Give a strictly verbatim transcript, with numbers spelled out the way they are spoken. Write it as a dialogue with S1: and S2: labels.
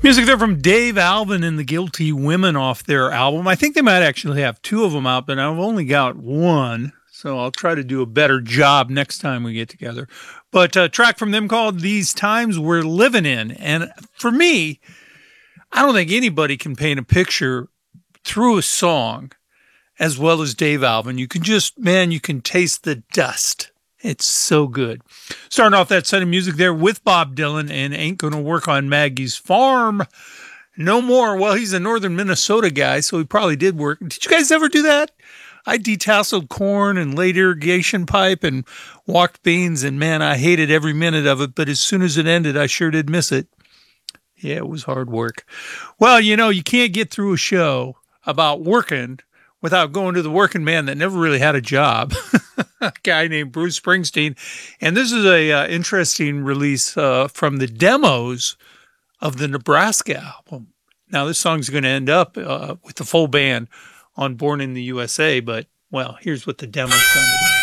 S1: Music there from Dave Alvin and the Guilty Women off their album. I think they might actually have two of them out, but I've only got one. So I'll try to do a better job next time we get together. But a track from them called These Times We're Living In. And for me, I don't think anybody can paint a picture through a song as well as Dave Alvin. You can just, man, you can taste the dust. It's so good. Starting off that set of music there with Bob Dylan and Ain't Gonna Work on Maggie's Farm No More. Well, he's a northern Minnesota guy, so he probably did work. Did you guys ever do that? I detasseled corn and laid irrigation pipe and walked beans, and man, I hated every minute of it, but as soon as it ended, I sure did miss it. Yeah, it was hard work. Well, you know, you can't get through a show about working without going to the working man that never really had a job, a guy named Bruce Springsteen. And this is a uh, interesting release uh, from the demos of the Nebraska album. Now, this song's going to end up uh, with the full band on Born in the U S A, but, well, here's what the demo sounded like.